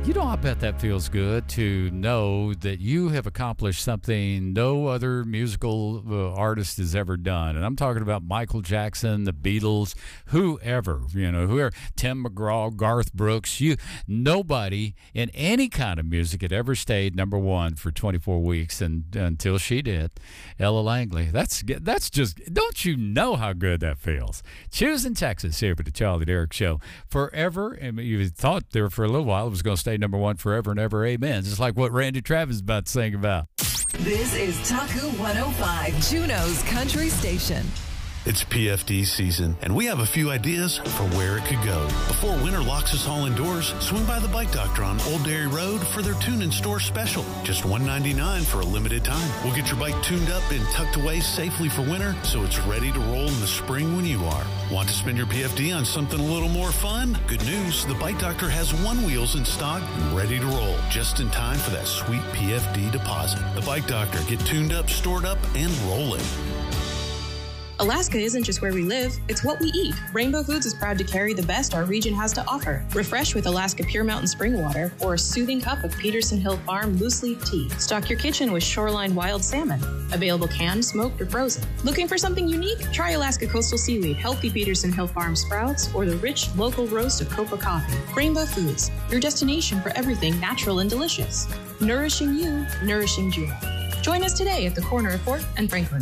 You know, I bet that feels good to know that you have accomplished something no other musical artist has ever done. And I'm talking about Michael Jackson, the Beatles, whoever, Tim McGraw, Garth Brooks. Nobody in any kind of music had ever stayed number one for 24 weeks until she did. Ella Langley. That's just, don't you know how good that feels? Choosing Texas here for the Charlie Derrick Show. Forever, and you thought there for a little while it was going to stay number one forever and ever, amen. Just like what Randy Travis is about to sing about. This is Taku 105, Juneau's country station. It's PFD season, and we have a few ideas for where it could go. Before winter locks us all indoors, swing by the Bike Doctor on Old Dairy Road for their tune-in-store special. Just $1.99 for a limited time. We'll get your bike tuned up and tucked away safely for winter, so it's ready to roll in the spring when you are. Want to spend your PFD on something a little more fun? Good news, the Bike Doctor has one wheels in stock and ready to roll, just in time for that sweet PFD deposit. The Bike Doctor, get tuned up, stored up, and rolling. Alaska isn't just where we live, it's what we eat. Rainbow Foods is proud to carry the best our region has to offer. Refresh with Alaska Pure Mountain Spring Water or a soothing cup of Peterson Hill Farm loose leaf tea. Stock your kitchen with Shoreline Wild Salmon. Available canned, smoked, or frozen. Looking for something unique? Try Alaska Coastal Seaweed, healthy Peterson Hill Farm sprouts, or the rich local roast of Copa Coffee. Rainbow Foods, your destination for everything natural and delicious. Nourishing you, nourishing Juneau. Join us today at the corner of 4th and Franklin.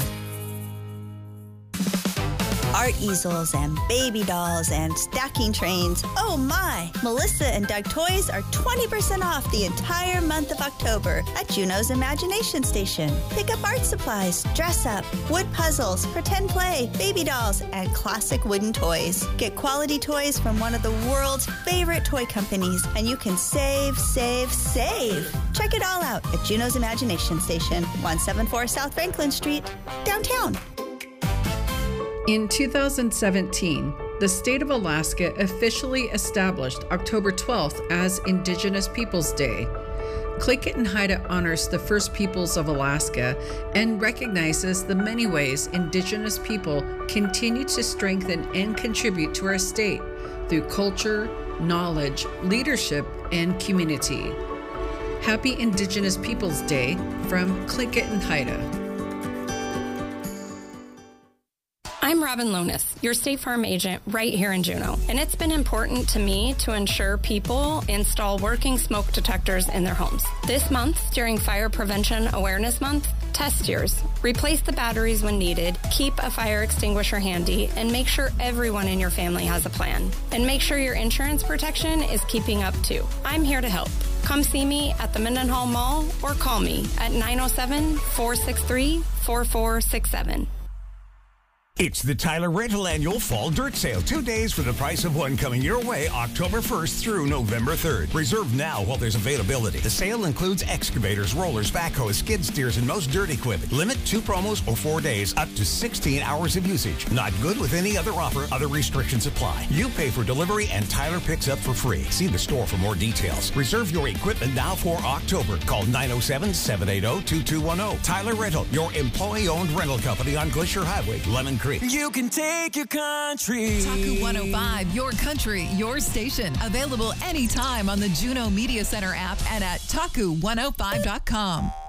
Art easels and baby dolls and stacking trains. Oh my! Melissa and Doug Toys are 20% off the entire month of October at Juneau's Imagination Station. Pick up art supplies, dress up, wood puzzles, pretend play, baby dolls, and classic wooden toys. Get quality toys from one of the world's favorite toy companies, and you can save, save, save. Check it all out at Juneau's Imagination Station, 174 South Franklin Street, downtown. In 2017, the state of Alaska officially established October 12th as Indigenous Peoples Day. Click It and Haida honors the First Peoples of Alaska and recognizes the many ways Indigenous people continue to strengthen and contribute to our state through culture, knowledge, leadership, and community. Happy Indigenous Peoples Day from Click It and Haida. I'm Robin Lonis, your State Farm agent right here in Juneau, and it's been important to me to ensure people install working smoke detectors in their homes. This month, during Fire Prevention Awareness Month, test yours, replace the batteries when needed, keep a fire extinguisher handy, and make sure everyone in your family has a plan. And make sure your insurance protection is keeping up too. I'm here to help. Come see me at the Mendenhall Mall or call me at 907-463-4467. It's the Tyler Rental Annual Fall Dirt Sale. 2 days for the price of one coming your way October 1st through November 3rd. Reserve now while there's availability. The sale includes excavators, rollers, backhoes, skid steers, and most dirt equipment. Limit 2 promos or 4 days, up to 16 hours of usage. Not good with any other offer. Other restrictions apply. You pay for delivery and Tyler picks up for free. See the store for more details. Reserve your equipment now for October. Call 907-780-2210. Tyler Rental, your employee-owned rental company on Glacier Highway, Lemon Creek. You can take your country. Taku 105, your country, your station. Available anytime on the Juneau Media Center app and at taku105.com.